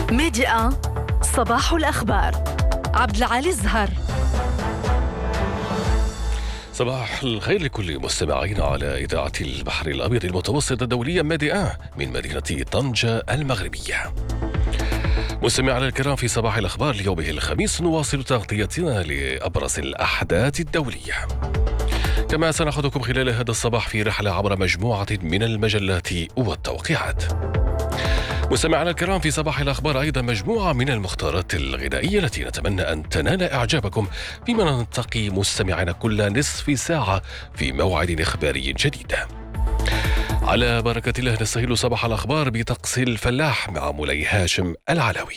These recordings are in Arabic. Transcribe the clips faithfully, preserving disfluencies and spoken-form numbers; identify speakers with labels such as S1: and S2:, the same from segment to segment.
S1: ميديا صباح الأخبار. عبد العالي الزهر.
S2: صباح الخير لكل مستمعين على إذاعة البحر الأبيض المتوسط الدولية ميديا من مدينة طنجة المغربية. مستمعينا الكرام، في صباح الأخبار ليومه الخميس نواصل تغطيتنا لأبرز الأحداث الدولية، كما سنأخذكم خلال هذا الصباح في رحلة عبر مجموعة من المجلات والتوقيعات. مستمعينا الكرام، في صباح الأخبار أيضا مجموعة من المختارات الغذائية التي نتمنى أن تنال إعجابكم، فيما نلتقي مستمعينا كل نصف ساعة في موعد إخباري جديد. على بركة الله نستهل صباح الأخبار بطقس الفلاح مع مولاي هاشم العلوي.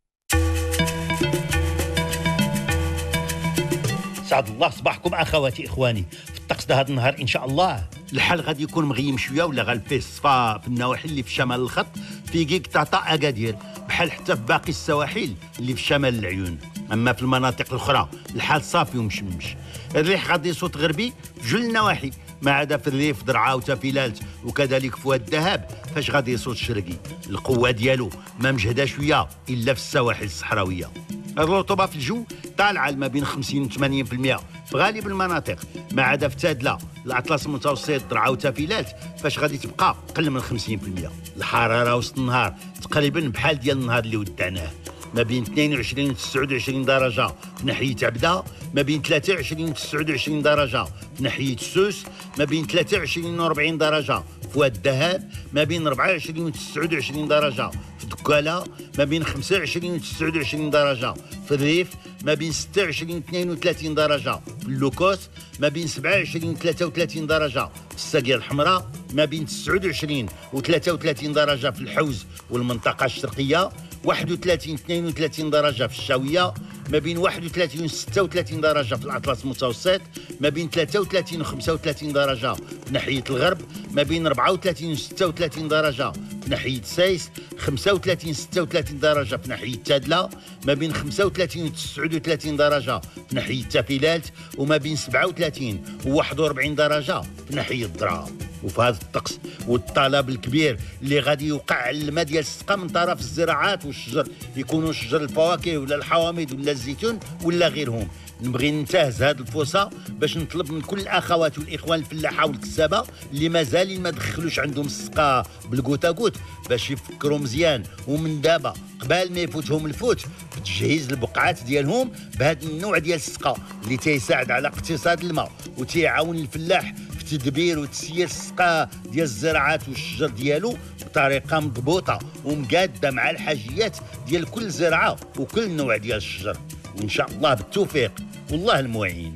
S3: سعد الله صباحكم أخواتي إخواني. في الطقس ده هذا النهار إن شاء الله الحال غادي يكون مغيم شويه، ولا غالفيه الصفا في النواحي اللي في شمال الخط، في كيك طاطا اكادير، بحال حتى في باقي السواحل اللي في شمال العيون. اما في المناطق الاخرى الحال صافي ومشمش. الريح غادي يصوت غربي في جل النواحي، ما عدا في الريف درعا وتافيلالت وكذلك في واد الذهب فاش غادي يصوت شرقي. القوه ديالو ما مجهده شويه الا في السواحل الصحراويه. الرطوبه في الجو طالعه ما بين خمسين و ثمانين بالمئة في غالب المناطق، ما عدا في تادله الأطلس المتوسط درعا وتافيلات فاش غادي تبقى قل من خمسين بالمئة. الحراره وسط النهار تقريبا بحال ديال النهار اللي ودعناه، ما بين اثنين وعشرين و تسعة وعشرين درجه في ناحيه عبده، ما بين ثلاثة وعشرين و تسعة وعشرين درجه في ناحيه سوس، ما بين ثلاثة وعشرين و أربعين درجه في واد الذهب، ما بين أربعة وعشرين و تسعة وعشرين درجه في دكاله، ما بين خمسة وعشرين و تسعة وعشرين درجه في الريف، ما بين ستة وعشرين و اثنين وثلاثين درجه في اللوكوس، ما بين سبعة وعشرين و ثلاثة وثلاثين درجه في الساقية الحمراء، ما بين تسعة وعشرين و ثلاثة وثلاثين درجه في الحوز والمنطقه الشرقيه، واحد وثلاثين اثنين وثلاثين درجه في الشاويه، ما بين واحد وثلاثين و ستة وثلاثين درجه في الاطلس المتوسط، ما بين ثلاثة وثلاثين و خمسة وثلاثين درجه في ناحيه الغرب، ما بين أربعة وثلاثين و ستة وثلاثين درجه في ناحيه سايس، خمسة وثلاثين ستة وثلاثين درجه في ناحيه تادله، ما بين خمسة وثلاثين و تسعة وثلاثين درجه في ناحيه تافيلات، وما بين سبعة وثلاثين و واحد وأربعين درجه في ناحيه الدرا. وفي هذا الطقس والطلب الكبير اللي غادي يوقع على الماء ديال السقا من طرف الزراعات والشجر، يكونوا شجر الفواكه ولا الحوامض ولا الزيتون ولا غيرهم، نبغي ننتهز هذه الفرصه باش نطلب من كل الاخوات والاخوان الفلاحه والكسابه اللي مازال ما دخلوش عندهم السقا بالكوتا كوت باش يفكروا مزيان ومن دابا قبل ما يفوتهم الفوت في تجهيز البقعات ديالهم بهذا النوع ديال السقا اللي تيساعد على اقتصاد الماء وتيعاون الفلاح في تدبير وتسيير السقا ديال الزراعات والشجر ديالو بطريقه مضبوطه ومقاده مع الحاجيات ديال كل زرعه وكل نوع ديال الشجر، وإن شاء الله بالتوفيق والله المعين.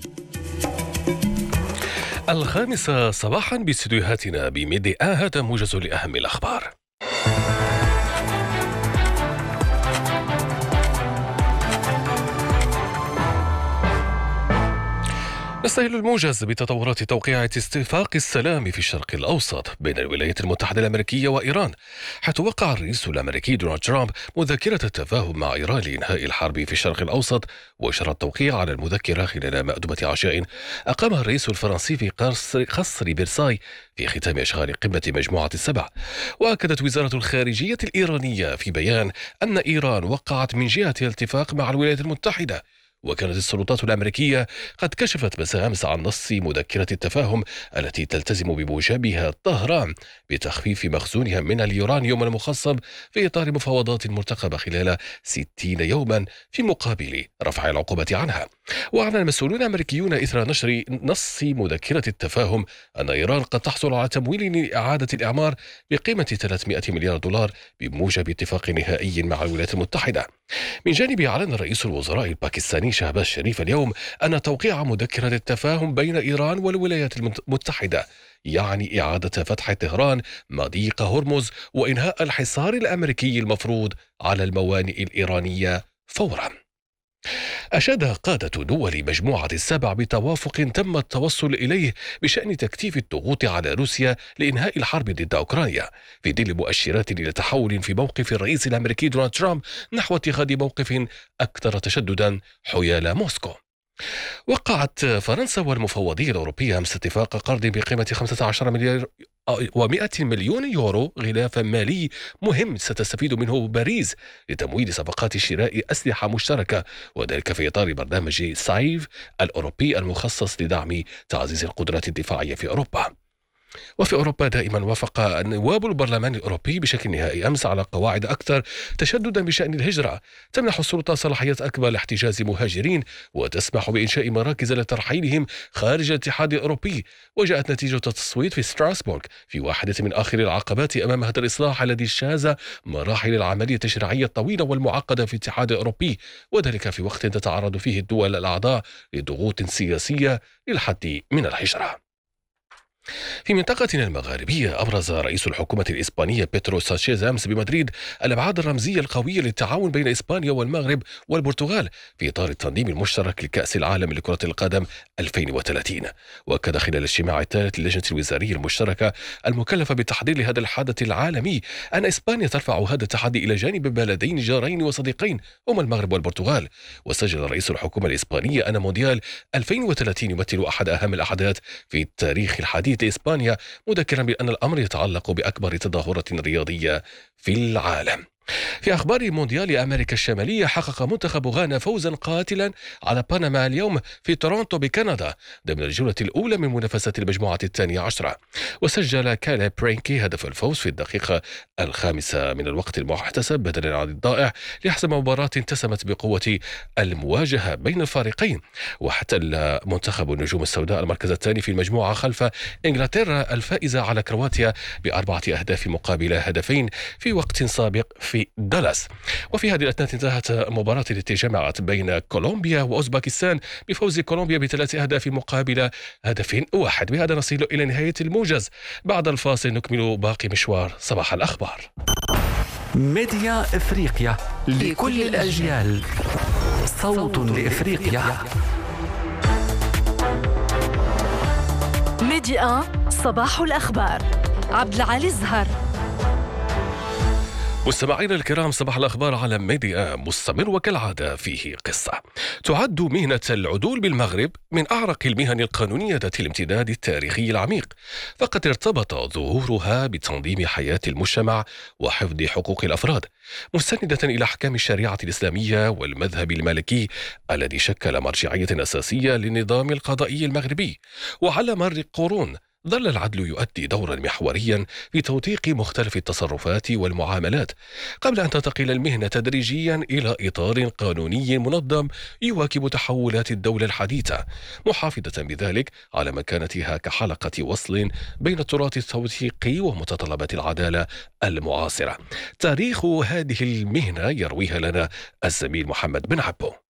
S2: الخامسة صباحا باستديوهاتنا بميديا، هذا موجز لأهم الأخبار. نستهل الموجز بتطورات توقيع اتفاق السلام في الشرق الأوسط بين الولايات المتحدة الأمريكية وإيران، حيث وقع الرئيس الأمريكي دونالد ترامب مذكرة التفاهم مع إيران لإنهاء الحرب في الشرق الأوسط، وأشار التوقيع على المذكرة خلال مأدبة عشاء أقامها الرئيس الفرنسي في قصر, قصر برساي في ختام أشغال قمة مجموعة السبع. وأكدت وزارة الخارجية الإيرانية في بيان أن إيران وقعت من جهتها الاتفاق مع الولايات المتحدة، وكانت السلطات الأمريكية قد كشفت مساء أمس عن نص مذكرة التفاهم التي تلتزم بموجبها طهران بتخفيف مخزونها من اليورانيوم المخصب في إطار مفاوضات مرتقبة خلال ستين يوما في مقابل رفع العقوبة عنها. وأعلن المسؤولون الأمريكيون إثر نشر نص مذكرة التفاهم أن إيران قد تحصل على تمويل لإعادة الإعمار بقيمة ثلاثمائة مليار دولار بموجب اتفاق نهائي مع الولايات المتحدة. من جانبه أعلن رئيس الوزراء الباكستاني شهباز شريف اليوم أن توقيع مذكرة التفاهم بين إيران والولايات المتحدة يعني إعادة فتح طهران مضيق هرمز وإنهاء الحصار الأمريكي المفروض على الموانئ الإيرانية فوراً. أشاد قادة دول مجموعة السبع بتوافق تم التوصل إليه بشأن تكثيف الضغوط على روسيا لإنهاء الحرب ضد أوكرانيا، في ظل مؤشرات إلى تحول في موقف الرئيس الأمريكي دونالد ترامب نحو اتخاذ موقف أكثر تشددا حيال موسكو. وقعت فرنسا والمفوضية الأوروبية أمس اتفاق قرض بقيمة خمسة عشر مليار ومئة مليون يورو، غلافا مالي مهم ستستفيد منه باريس لتمويل صفقات شراء أسلحة مشتركة، وذلك في إطار برنامج سايف الأوروبي المخصص لدعم تعزيز القدرات الدفاعية في أوروبا. وفي أوروبا دائما وافق نواب البرلمان الأوروبي بشكل نهائي أمس على قواعد أكثر تشددا بشأن الهجرة، تمنح السلطة صلاحيات أكبر لاحتجاز مهاجرين وتسمح بإنشاء مراكز لترحيلهم خارج الاتحاد الأوروبي. وجاءت نتيجة التصويت في ستراسبورغ في واحدة من آخر العقبات أمام هذا الإصلاح الذي اجتاز مراحل العملية التشريعية الطويلة والمعقدة في الاتحاد الأوروبي، وذلك في وقت تتعرض فيه الدول الأعضاء لضغوط سياسية للحد من الهجرة. في منطقتنا المغاربية، أبرز رئيس الحكومة الإسبانية بيدرو سانشيز أمس بمدريد الأبعاد الرمزية القوية للتعاون بين إسبانيا والمغرب والبرتغال في إطار التنظيم المشترك لكأس العالم لكرة القدم ألفين وثلاثين. وكان خلال الاجتماع الثالث للجنة الوزارية المشتركة المكلفة بالتحضير لهذا الحدث العالمي أن إسبانيا ترفع هذا التحدي إلى جانب بلدين جارين وصديقين هما المغرب والبرتغال. وسجل رئيس الحكومة الإسبانية أن مونديال ألفين وثلاثين يمثل أحد أهم الأحداث في التاريخ الحديث لإسبانيا، مذكرا بأن الأمر يتعلق بأكبر تظاهرة رياضية في العالم. في أخبار مونديال أمريكا الشمالية، حقق منتخب غانا فوزا قاتلا على بنما اليوم في تورونتو بكندا ضمن الجولة الأولى من منافسة المجموعة الثانية عشرة. وسجل كالا برينكي هدف الفوز في الدقيقة الخامسة من الوقت المحتسب بدلا عن الضائع ليحسم مباراة اتسمت بقوة المواجهة بين الفريقين. واحتل منتخب النجوم السوداء المركز الثاني في المجموعة خلف إنجلترا الفائزة على كرواتيا بأربعة أهداف مقابل هدفين في وقت سابق في دالاس. وفي هذه الأثناء انتهت مباراة التي جمعت بين كولومبيا وأوزباكستان بفوز كولومبيا بثلاث أهداف مقابل هدف واحد. بهذا نصل إلى نهاية الموجز. بعد الفاصل نكمل باقي مشوار صباح الأخبار.
S4: ميديا إفريقيا لكل الأجيال، صوت لإفريقيا.
S1: ميديا صباح الأخبار. عبد العالي الزهر.
S2: مستمعينا الكرام، صباح الأخبار على ميديا مستمر وكالعادة فيه قصة. تعد مهنة العدول بالمغرب من أعرق المهن القانونية ذات الامتداد التاريخي العميق، فقد ارتبط ظهورها بتنظيم حياة المجتمع وحفظ حقوق الأفراد، مستندة إلى أحكام الشريعة الإسلامية والمذهب المالكي الذي شكل مرجعية أساسية للنظام القضائي المغربي. وعلى مر القرون ظل العدل يؤدي دورا محوريا في توثيق مختلف التصرفات والمعاملات، قبل أن تنتقل المهنة تدريجيا إلى إطار قانوني منظم يواكب تحولات الدولة الحديثة، محافظة بذلك على مكانتها كحلقة وصل بين التراث التوثيقي ومتطلبات العدالة المعاصرة. تاريخ هذه المهنة يرويها لنا الزميل محمد بن عبو.